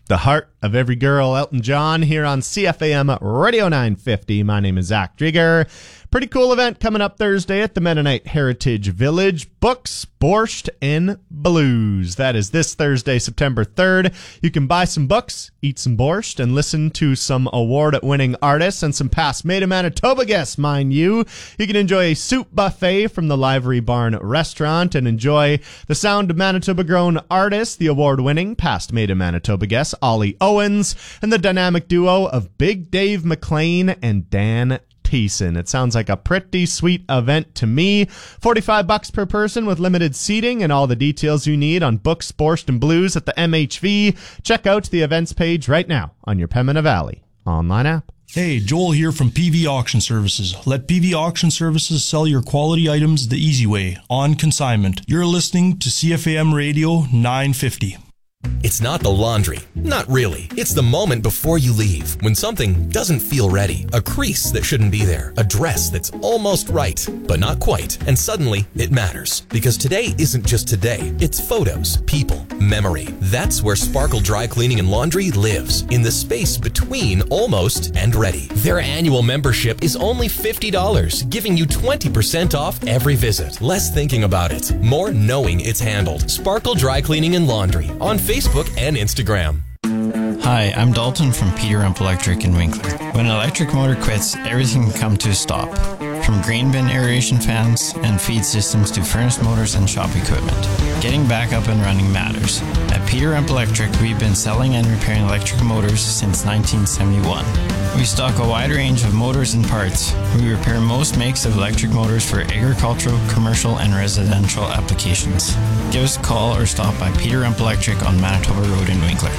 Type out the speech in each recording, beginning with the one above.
The Heart of Every Girl, Elton John, here on CFAM Radio 950. My name is Zach Drieger. Pretty cool event coming up Thursday at the Mennonite Heritage Village. Books, Borscht, and Blues. That is this Thursday, September 3rd. You can buy some books, eat some borscht, and listen to some award-winning artists and some past Made in Manitoba guests, mind you. You can enjoy a soup buffet from the Livery Barn restaurant and enjoy the sound of Manitoba-grown artists, the award-winning past Made in Manitoba guests, Ollie Owens, and the dynamic duo of Big Dave McLean and Dan Thiessen. It sounds like a pretty sweet event to me. $45 per person with limited seating, and all the details you need on Books, Borscht, and Blues at the MHV. Check out the events page right now on your Pembina Valley online app. Hey, Joel here from PV Auction Services. Let PV Auction Services sell your quality items the easy way, on consignment. You're listening to CFAM Radio 950. It's not the laundry. Not really. It's the moment before you leave, when something doesn't feel ready. A crease that shouldn't be there. A dress that's almost right, but not quite. And suddenly, it matters. Because today isn't just today. It's photos, people, memory. That's where Sparkle Dry Cleaning and Laundry lives. In the space between almost and ready. Their annual membership is only $50, giving you 20% off every visit. Less thinking about it, more knowing it's handled. Sparkle Dry Cleaning and Laundry on Facebook and Instagram. Hi, I'm Dalton from Peter Rump Electric in Winkler. When an electric motor quits, everything can come to a stop. From grain bin aeration fans and feed systems to furnace motors and shop equipment. Getting back up and running matters. At Peter Rump Electric, we've been selling and repairing electric motors since 1971. We stock a wide range of motors and parts. We repair most makes of electric motors for agricultural, commercial, and residential applications. Give us a call or stop by Peter Rump Electric on Manitoba Road in Winkler.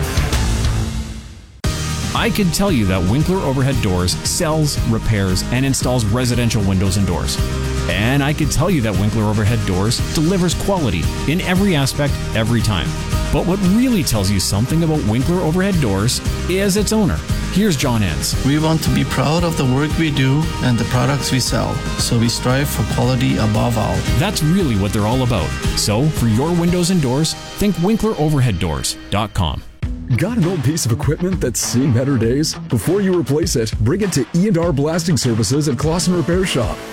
I can tell you that Winkler Overhead Doors sells, repairs, and installs residential windows and doors. And I can tell you that Winkler Overhead Doors delivers quality in every aspect, every time. But what really tells you something about Winkler Overhead Doors is its owner. Here's John Enns. We want to be proud of the work we do and the products we sell, so we strive for quality above all. That's really what they're all about. So, for your windows and doors, think WinklerOverheadDoors.com. Got an old piece of equipment that's seen better days? Before you replace it, bring it to E&R Blasting Services at Clausen Repair Shop.